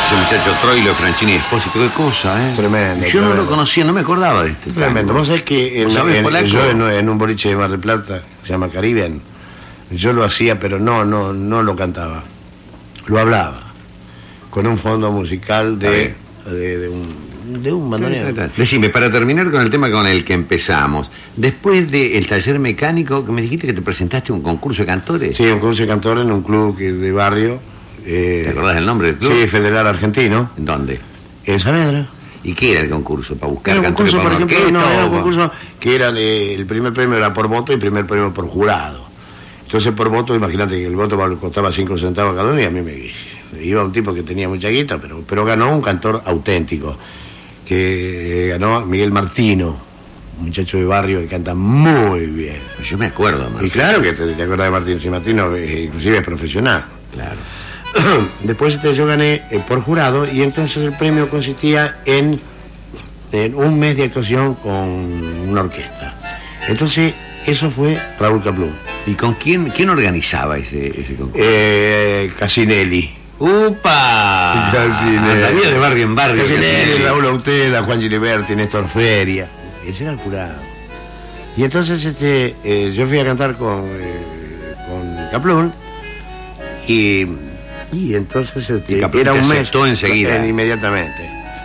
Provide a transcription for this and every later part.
ese muchacho Troilo, Franchini Espósito, qué cosa, ¿eh? Tremendo. Yo no lo conocía, no me acordaba de este. Tremendo. Vos sabés que ¿Vos sabés polaco? yo en un boliche de Mar del Plata, que se llama Caribbean, yo lo hacía, pero no lo cantaba. Lo hablaba. Con un fondo musical de un bandoneón. Decime, para terminar con el tema con el que empezamos, después del taller mecánico, que me dijiste que te presentaste a un concurso de cantores. Sí, un concurso de cantores en un club de barrio. ¿Te acordás del nombre del club? Sí, Federal Argentino. ¿En dónde? En Saavedra. ¿Y qué era el concurso? ¿Para buscar Era un cantores concurso, para por ejemplo, orquesta, era o un concurso que era el primer premio era por voto y el primer premio por jurado. Entonces por voto, imagínate que el voto costaba 5 centavos cada uno y a mí me iba un tipo que tenía mucha guita, pero ganó un cantor auténtico, que ganó Miguel Martino, un muchacho de barrio que canta muy bien. Yo me acuerdo, Martino. Y claro que te acuerdas de Martino, si Martino inclusive es profesional. Claro. Después yo gané por jurado y entonces el premio consistía en un mes de actuación con una orquesta. Entonces eso fue Raúl Kaplún. ¿Y con quién organizaba ese concurso? Casinelli. ¡Upa! Casinelli. Andaría de barrio en barrio. Casinelli, Raúl Autela, Juan Giliberti, Néstor Feria. Ese era el jurado. Y entonces yo fui a cantar con Kaplún y entonces era un mes. Enseguida. Inmediatamente.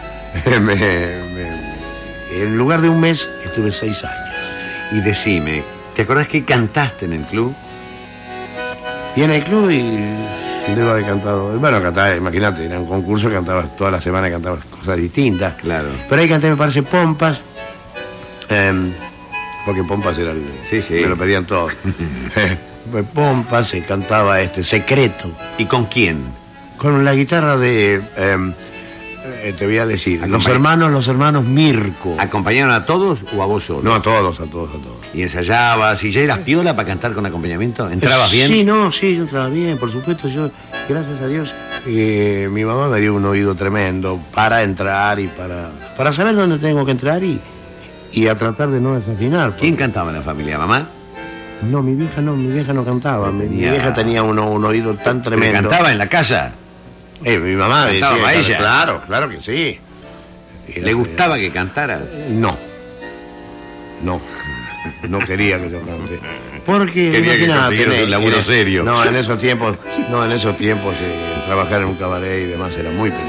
En lugar de un mes estuve 6 años. Y decime, ¿te acordás que cantaste en el club? Y en el club debo haber cantado. Bueno, cantaba, imagínate, era un concurso, cantabas toda la semana, cantabas cosas distintas. Claro. Pero ahí canté, me parece, Pompas. Porque Pompas era el. Sí. Me lo pedían todos. Pompas, se cantaba Secreto. ¿Y con quién? Con la guitarra de. Te voy a decir, los hermanos Mirko. ¿Acompañaron a todos o a vos solo? No, a todos. ¿Y ensayabas? ¿Y ya eras piola para cantar con acompañamiento? ¿Entrabas bien? Sí, yo entraba bien, por supuesto. Yo, gracias a Dios, mi mamá me dio un oído tremendo para entrar y para saber dónde tengo que entrar y a tratar de no desafinar. Porque... ¿Quién cantaba en la familia, mamá? No, mi vieja no cantaba. Mi vieja tenía un oído tan tremendo. ¿Pero cantaba en la casa? Mi mamá decía, ¿Cantaba ella? Claro que sí. ¿Le gustaba que cantaras? No quería que yo cante. Porque quería que consiguieras un laburo serio. No, en esos tiempos trabajar en un cabaret y demás era muy peligroso.